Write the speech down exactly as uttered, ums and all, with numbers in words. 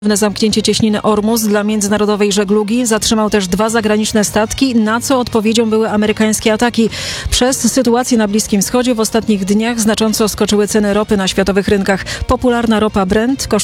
Zamknięcie cieśniny Ormus dla międzynarodowej żeglugi zatrzymał też dwa zagraniczne statki, na co odpowiedzią były amerykańskie ataki. Przez sytuację na Bliskim Wschodzie w ostatnich dniach znacząco skoczyły ceny ropy na światowych rynkach. Popularna ropa Brent kosztuje